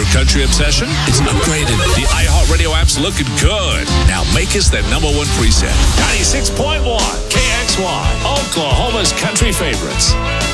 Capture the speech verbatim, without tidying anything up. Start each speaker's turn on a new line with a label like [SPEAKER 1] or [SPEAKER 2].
[SPEAKER 1] country obsession? It's upgraded. The iHeartRadio app's looking good. Now make us that number one preset. ninety-six point one K X Y, Oklahoma's country favorites.